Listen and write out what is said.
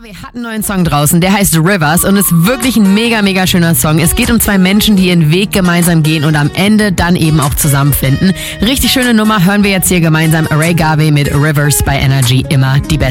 Garvey hat einen neuen Song draußen, der heißt Rivers und ist wirklich ein mega, mega schöner Song. Es geht um zwei Menschen, die ihren Weg gemeinsam gehen und am Ende dann eben auch zusammenfinden. Richtig schöne Nummer, hören wir jetzt hier gemeinsam. Ray Garvey mit Rivers bei Energy, immer die beste.